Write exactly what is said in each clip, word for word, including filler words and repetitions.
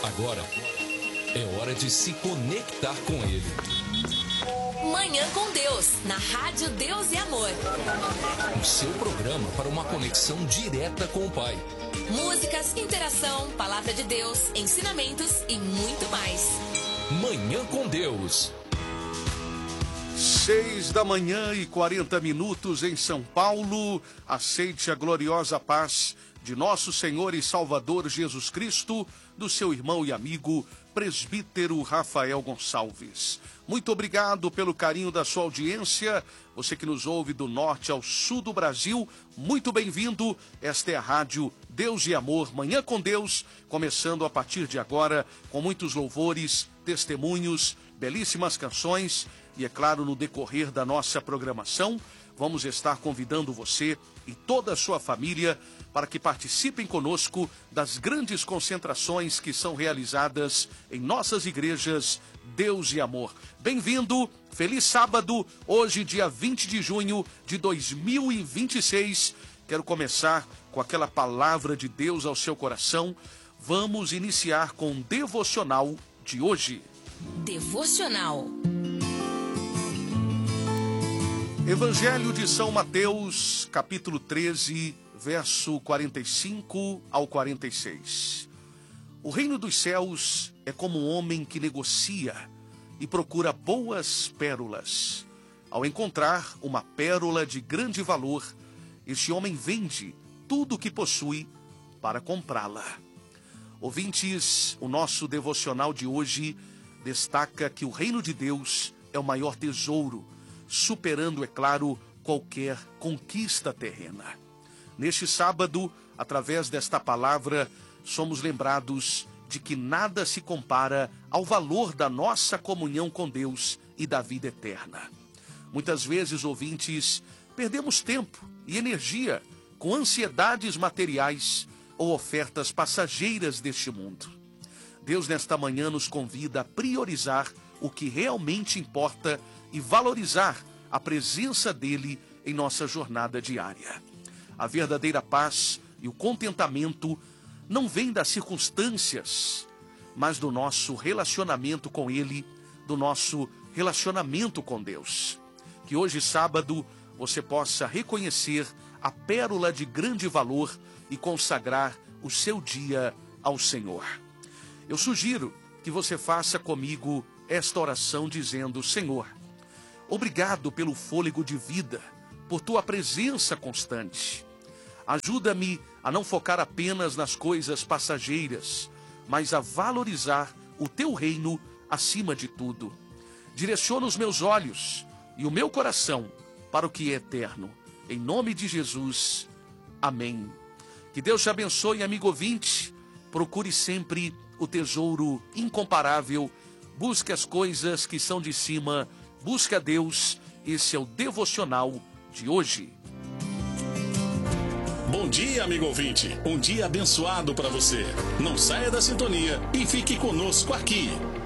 Agora é hora de se conectar com Ele. Manhã com Deus, na Rádio Deus e Amor. O seu programa para uma conexão direta com o Pai. Músicas, interação, palavra de Deus, ensinamentos e muito mais. Manhã com Deus. Seis da manhã e quarenta minutos em São Paulo. Aceite a gloriosa paz de nosso Senhor e Salvador Jesus Cristo, do seu irmão e amigo, presbítero Rafael Gonçalves. Muito obrigado pelo carinho da sua audiência. Você que nos ouve do norte ao sul do Brasil, muito bem-vindo. Esta é a Rádio Deus e Amor, Manhã com Deus, começando a partir de agora com muitos louvores, testemunhos, belíssimas canções e, é claro, no decorrer da nossa programação, vamos estar convidando você e toda a sua família para que participem conosco das grandes concentrações que são realizadas em nossas igrejas Deus e Amor. Bem-vindo, feliz sábado, hoje dia vinte de junho de dois mil e vinte e seis. Quero começar com aquela palavra de Deus ao seu coração. Vamos iniciar com o devocional de hoje. Devocional. Evangelho de São Mateus, capítulo treze, verso quarenta e cinco ao quarenta e seis. O reino dos céus é como um homem que negocia e procura boas pérolas. Ao encontrar uma pérola de grande valor, este homem vende tudo o que possui para comprá-la. Ouvintes, o nosso devocional de hoje destaca que o reino de Deus é o maior tesouro, superando, é claro, qualquer conquista terrena. Neste sábado, através desta palavra, somos lembrados de que nada se compara ao valor da nossa comunhão com Deus e da vida eterna. Muitas vezes, ouvintes, perdemos tempo e energia com ansiedades materiais ou ofertas passageiras deste mundo. Deus, nesta manhã, nos convida a priorizar o que realmente importa e valorizar a presença dele em nossa jornada diária. A verdadeira paz e o contentamento não vêm das circunstâncias, mas do nosso relacionamento com ele, do nosso relacionamento com Deus. Que hoje, sábado, você possa reconhecer a pérola de grande valor e consagrar o seu dia ao Senhor. Eu sugiro que você faça comigo esta oração dizendo: Senhor, obrigado pelo fôlego de vida, por tua presença constante. Ajuda-me a não focar apenas nas coisas passageiras, mas a valorizar o teu reino acima de tudo. Direciona os meus olhos e o meu coração para o que é eterno. Em nome de Jesus, amém. Que Deus te abençoe, amigo ouvinte. Procure sempre o tesouro incomparável. Busque as coisas que são de cima. Busque a Deus. Esse é o devocional de hoje. Bom dia, amigo ouvinte. Um dia abençoado para você. Não saia da sintonia e fique conosco aqui.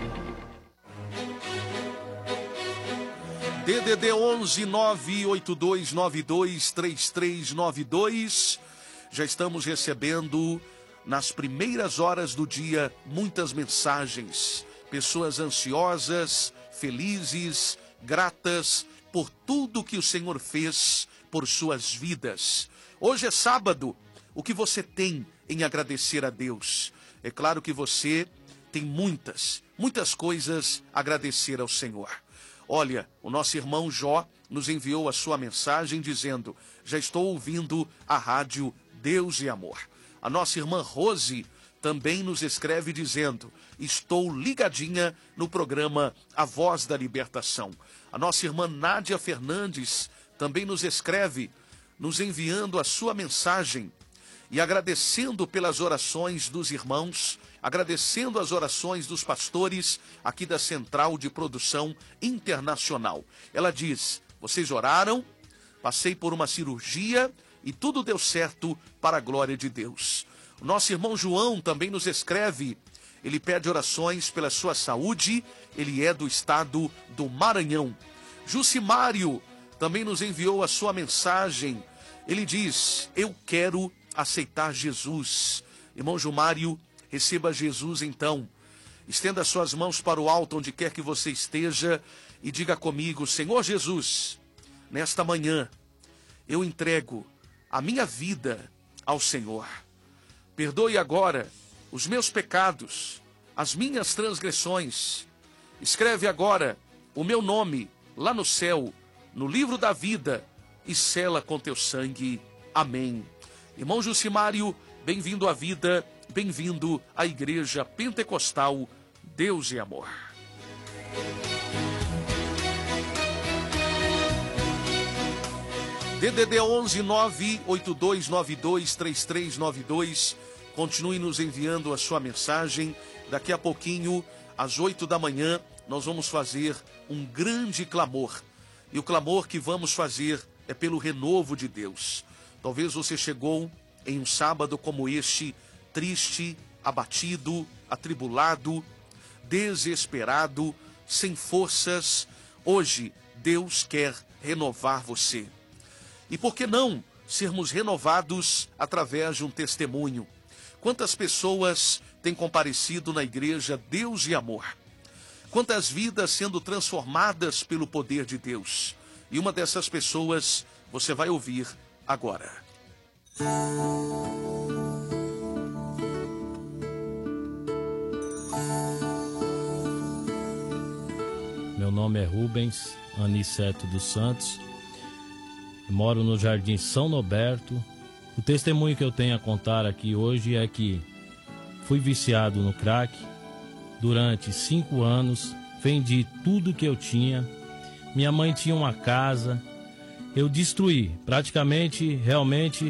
D D D onze nove oito dois nove dois três três nove dois. Já estamos recebendo nas primeiras horas do dia muitas mensagens. Pessoas ansiosas, felizes, gratas por tudo que o Senhor fez por suas vidas. Hoje é sábado. O que você tem em agradecer a Deus? É claro que você tem muitas, muitas coisas a agradecer ao Senhor. Olha, o nosso irmão Jó nos enviou a sua mensagem dizendo: já estou ouvindo a rádio Deus e Amor. A nossa irmã Rose também nos escreve dizendo: estou ligadinha no programa A Voz da Libertação. A nossa irmã Nádia Fernandes também nos escreve, nos enviando a sua mensagem e agradecendo pelas orações dos irmãos, agradecendo as orações dos pastores aqui da Central de Produção Internacional. Ela diz: vocês oraram, passei por uma cirurgia e tudo deu certo para a glória de Deus. O nosso irmão João também nos escreve, ele pede orações pela sua saúde, ele é do estado do Maranhão. Jucimário também nos enviou a sua mensagem, ele diz: eu quero aceitar Jesus. Irmão Jumário, Receba Jesus então. Estenda suas mãos para o alto onde quer que você esteja e diga comigo: Senhor Jesus, nesta manhã eu entrego a minha vida ao Senhor. Perdoe agora os meus pecados, as minhas transgressões. Escreve agora o meu nome lá no céu, no livro da vida, e sela com teu sangue. Amém. Irmão Jucimário, bem-vindo à vida, bem-vindo à Igreja Pentecostal Deus e Amor. D D D onze nove oito dois nove dois três três nove dois. Continue nos enviando a sua mensagem. Daqui a pouquinho, às oito da manhã, nós vamos fazer um grande clamor. E o clamor que vamos fazer é pelo renovo de Deus. Talvez você chegou em um sábado como este, triste, abatido, atribulado, desesperado, sem forças. Hoje, Deus quer renovar você. E por que não sermos renovados através de um testemunho? Quantas pessoas têm comparecido na igreja Deus e Amor? Quantas vidas sendo transformadas pelo poder de Deus? E uma dessas pessoas você vai ouvir agora. Meu nome é Rubens Aniceto dos Santos. Moro no Jardim São Noberto. O testemunho que eu tenho a contar aqui hoje é que fui viciado no crack durante cinco anos, vendi tudo que eu tinha. Minha mãe tinha uma casa, eu destruí. Praticamente, realmente,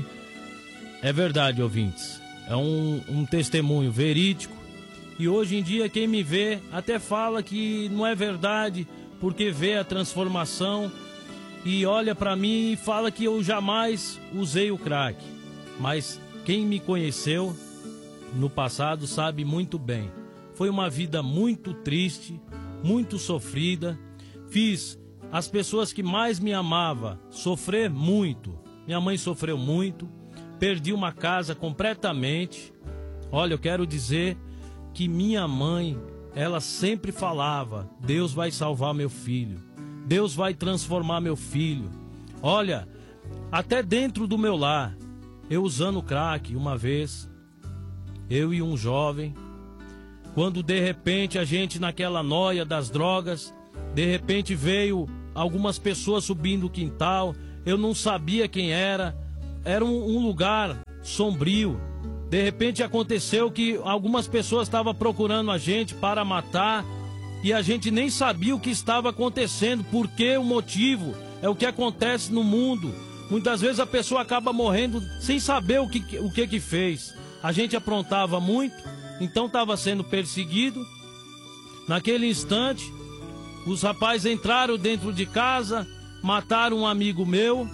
é verdade, ouvintes. É um, um testemunho verídico. E hoje em dia quem me vê até fala que não é verdade, porque vê a transformação e olha para mim e fala que eu jamais usei o crack. Mas quem me conheceu no passado sabe muito bem. Foi uma vida muito triste, muito sofrida. Fiz as pessoas que mais me amavam sofrer muito. Minha mãe sofreu muito. Perdi uma casa completamente. Olha, eu quero dizer que minha mãe, ela sempre falava: Deus vai salvar meu filho. Deus vai transformar meu filho. Olha, até dentro do meu lar, eu usando crack uma vez, eu e um jovem, quando de repente a gente naquela noia das drogas, de repente veio algumas pessoas subindo o quintal, eu não sabia quem era, era um, um lugar sombrio. De repente aconteceu que algumas pessoas estavam procurando a gente para matar e a gente nem sabia o que estava acontecendo, porque o motivo é o que acontece no mundo. Muitas vezes a pessoa acaba morrendo sem saber o que, o que que fez. A gente aprontava muito, então estava sendo perseguido. Naquele instante, os rapazes entraram dentro de casa, mataram um amigo meu,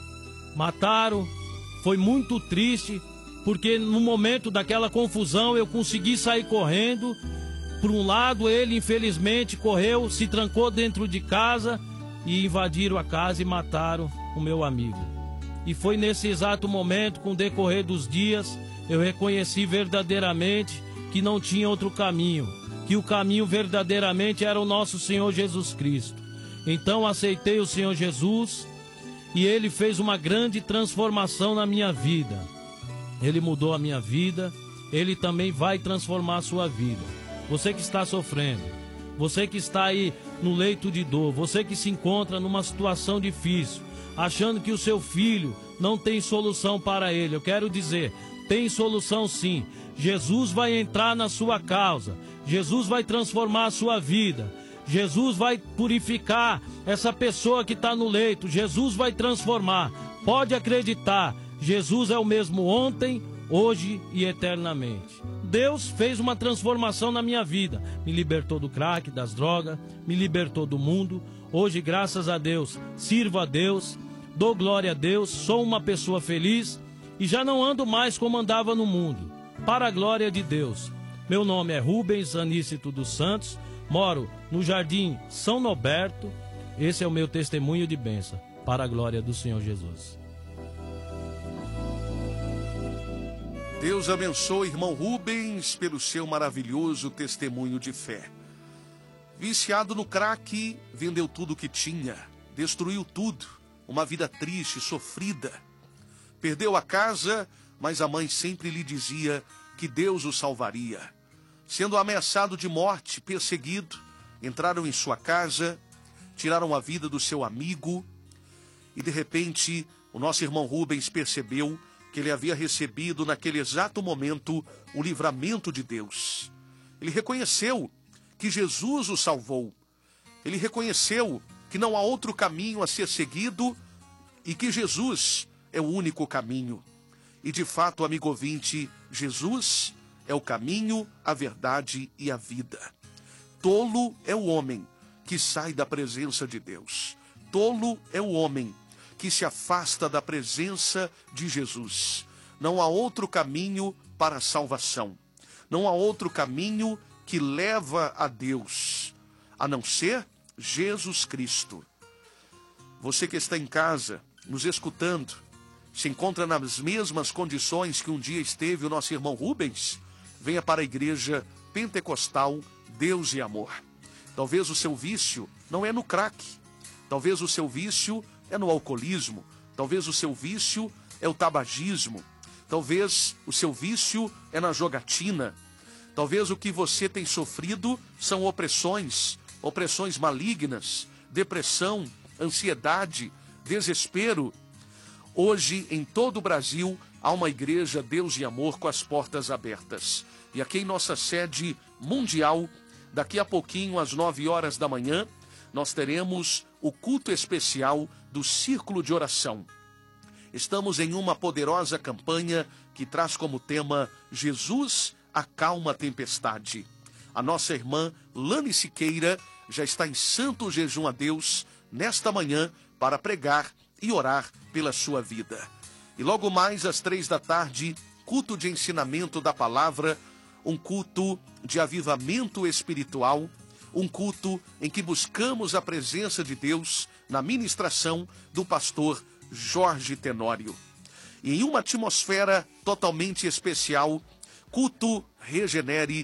mataram. Foi muito triste, porque no momento daquela confusão eu consegui sair correndo. Por um lado, ele infelizmente correu, se trancou dentro de casa e invadiram a casa e mataram o meu amigo. E foi nesse exato momento, com o decorrer dos dias, eu reconheci verdadeiramente que não tinha outro caminho, que o caminho verdadeiramente era o nosso Senhor Jesus Cristo. Então aceitei o Senhor Jesus e Ele fez uma grande transformação na minha vida. Ele mudou a minha vida, Ele também vai transformar a sua vida. Você que está sofrendo, você que está aí no leito de dor, você que se encontra numa situação difícil, achando que o seu filho não tem solução para ele, eu quero dizer, tem solução sim. Jesus vai entrar na sua causa, Jesus vai transformar a sua vida, Jesus vai purificar essa pessoa que está no leito, Jesus vai transformar. Pode acreditar, Jesus é o mesmo ontem, hoje e eternamente. Deus fez uma transformação na minha vida, me libertou do crack, das drogas, me libertou do mundo. Hoje, graças a Deus, sirvo a Deus, dou glória a Deus, sou uma pessoa feliz e já não ando mais como andava no mundo, para a glória de Deus. Meu nome é Rubens Aníceto dos Santos, moro no Jardim São Noberto. Esse é o meu testemunho de bênção, para a glória do Senhor Jesus. Deus abençoe irmão Rubens pelo seu maravilhoso testemunho de fé. Viciado no crack, vendeu tudo que tinha, destruiu tudo, uma vida triste, sofrida. Perdeu a casa, mas a mãe sempre lhe dizia que Deus o salvaria. Sendo ameaçado de morte, perseguido, entraram em sua casa, tiraram a vida do seu amigo e de repente o nosso irmão Rubens percebeu que ele havia recebido naquele exato momento o livramento de Deus. Ele reconheceu que Jesus o salvou. Ele reconheceu que não há outro caminho a ser seguido e que Jesus é o único caminho. E de fato, amigo ouvinte, Jesus é o caminho, a verdade e a vida. Tolo é o homem que sai da presença de Deus. Tolo é o homem que se afasta da presença de Jesus. Não há outro caminho para a salvação. Não há outro caminho que leva a Deus, a não ser Jesus Cristo. Você que está em casa, nos escutando, se encontra nas mesmas condições que um dia esteve o nosso irmão Rubens, venha para a igreja pentecostal Deus e Amor. Talvez o seu vício não é no crack, talvez o seu vício é no alcoolismo, talvez o seu vício é o tabagismo, talvez o seu vício é na jogatina, talvez o que você tem sofrido são opressões, opressões malignas, depressão, ansiedade, desespero. Hoje, em todo o Brasil, há uma igreja Deus e Amor com as portas abertas. E aqui em nossa sede mundial, daqui a pouquinho, às nove horas da manhã, nós teremos o culto especial do Círculo de Oração. Estamos em uma poderosa campanha que traz como tema Jesus acalma a tempestade. A nossa irmã Lani Siqueira já está em santo jejum a Deus nesta manhã para pregar e orar pela sua vida. E logo mais às três da tarde, culto de ensinamento da palavra, um culto de avivamento espiritual, um culto em que buscamos a presença de Deus na ministração do pastor Jorge Tenório. E em uma atmosfera totalmente especial, culto Regenere,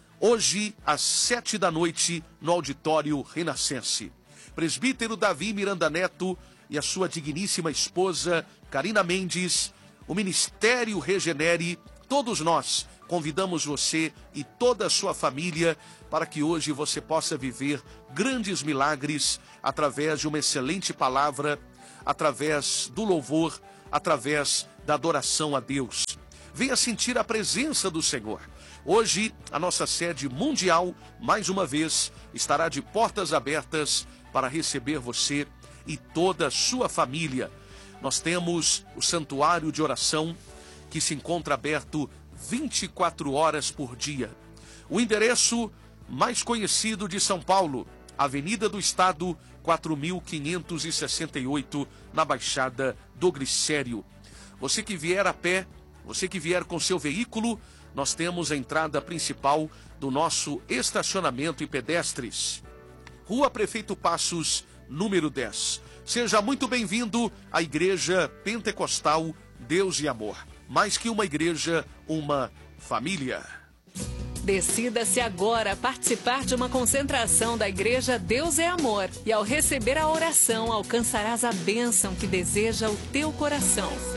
hoje às sete da noite no auditório Renascense. Presbítero Davi Miranda Neto e a sua digníssima esposa Karina Mendes, o Ministério Regenere, todos nós convidamos você e toda a sua família para que hoje você possa viver grandes milagres através de uma excelente palavra, através do louvor, através da adoração a Deus. Venha sentir a presença do Senhor. Hoje, a nossa sede mundial, mais uma vez, estará de portas abertas para receber você e toda a sua família. Nós temos o santuário de oração que se encontra aberto vinte e quatro horas por dia. O endereço mais conhecido de São Paulo, Avenida do Estado, quatro mil quinhentos e sessenta e oito, na Baixada do Glicério. Você que vier a pé, você que vier com seu veículo, nós temos a entrada principal do nosso estacionamento e pedestres. Rua Prefeito Passos, número dez. Seja muito bem-vindo à Igreja Pentecostal Deus e Amor. Mais que uma igreja, uma família. Decida-se agora participar de uma concentração da Igreja Deus é Amor. E ao receber a oração, alcançarás a bênção que deseja o teu coração.